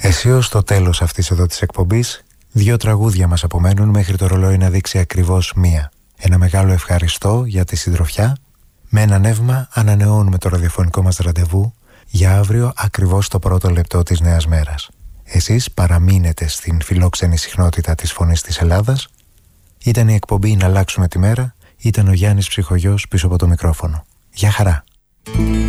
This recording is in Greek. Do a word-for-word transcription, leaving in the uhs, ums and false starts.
Αισίως στο τέλος αυτής εδώ της εκπομπής, δύο τραγούδια μας απομένουν μέχρι το ρολόι να δείξει ακριβώς μία. Ένα μεγάλο ευχαριστώ για τη συντροφιά. Με ένα νεύμα ανανεώνουμε το ραδιοφωνικό μας ραντεβού για αύριο ακριβώς το πρώτο λεπτό της νέας μέρας. Εσείς παραμείνετε στην φιλόξενη συχνότητα της Φωνής της Ελλάδας. Ήταν η εκπομπή «Να αλλάξουμε τη μέρα», ήταν ο Γιάννης Ψυχογιός πίσω από το μικρόφωνο. Γεια χαρά!